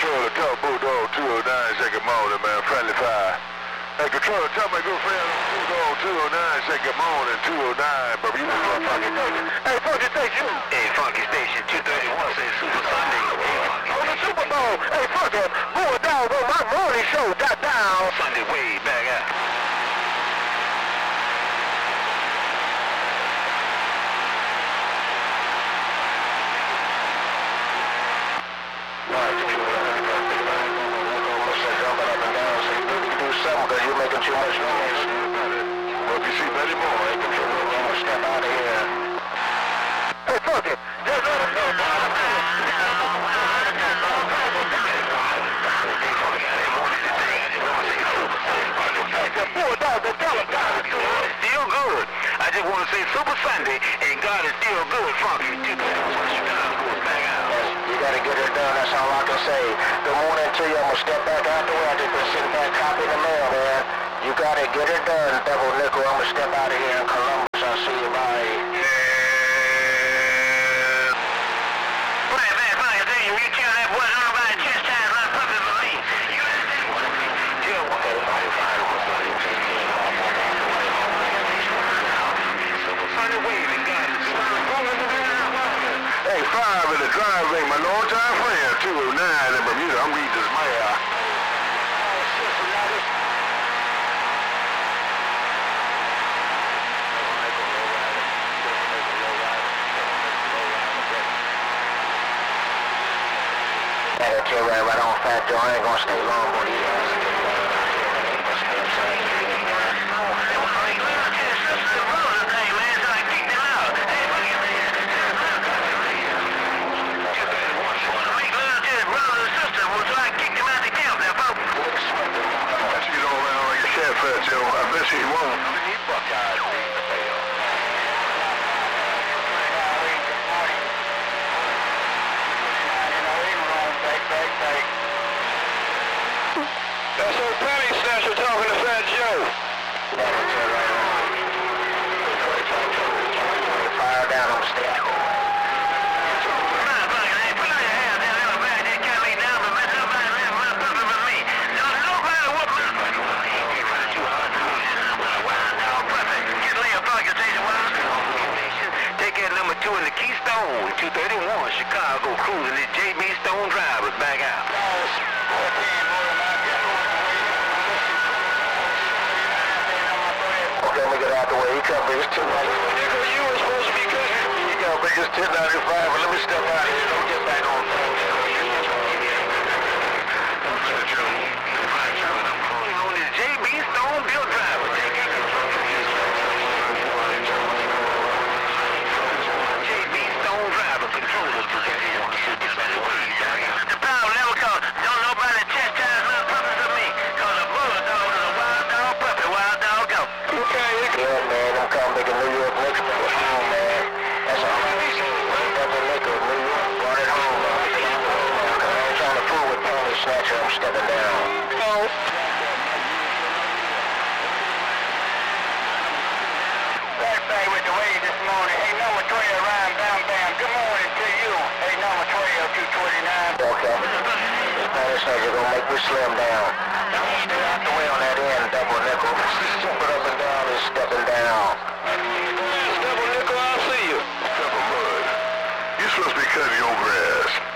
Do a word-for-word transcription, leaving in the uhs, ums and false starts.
controller, tell Bulldog two oh nine, say good morning, man, friendly fire. Hey, controller, tell my good friend Bulldog two oh nine, say good morning, two oh nine, but you know what, Funky Station. Hey, Funky Station. Hey, Funky Station, two thirty-one, say Super Sunday. On the Super Bowl. Hey, Funky, Bulldog on my morning show, dot down. Sunday way back out. Because you're making too much noise. Well, if you see Betty Moore, hey, controller, I'm going to step out of here. Hey, fuck it. Just let him know. The Bulldog, the Dollar is still good. I just want to say Super Sunday, and God is still good, Funky. You got to get it done, that's all I can say. Good morning to you. I'm going to step back out the way. I just been sitting back copying the mail, man. You got to get it done, Double Nickel. I'm going to step out of here in Columbus. I'll see you, bye. Yeah. Right, man, fine, then you tell that boy nobody chest time run puppet for me. You understand? Tell what everybody find was like. Super Sunday waving, guys. Hey, five in the driveway, my longtime friend, two oh nine in Bermuda. I'm reading this mail. Hey, chill right, right on, Fat Joe. I ain't gonna stay long on you guys. Fat Joe, I bet he won't. That's old Penny Snatcher talking to Fat Joe. Fire down on the stack. Two in the Keystone, two thirty-one, Chicago, cruising the J B Stone drivers back out. Okay, let me get out the way. He can't bring us ten ninety-five. Nigga, you were supposed to be good. He can't bring us ten ninety-five, but let me step out of here. Don't get back on phone. I'm cruising on this J B Stone built driver. The power never comes. Don't nobody chastise my puppets of me. Cause a Bulldog is a wild dog puppet. Wild dog go. Okay. Yeah, man. I'm coming back to New York next week. Home, man. That's all I need. Double Nickel, New York. Brought it home, man. I ain't trying to fool with Penny Snatcher. I'm stepping down. No. Back back with the wave this morning. Hey, number twelve, Ryan Bam Bam. Good morning to you. Hey, number twelve, two twenty-nine. Okay. Penny Snatcher gonna make me slim down. Stay out the way on that end, Double Nickel. Jumping up and down and stepping down. Double Nickel, I'll see you. Double Mud. You're supposed to be cutting your grass.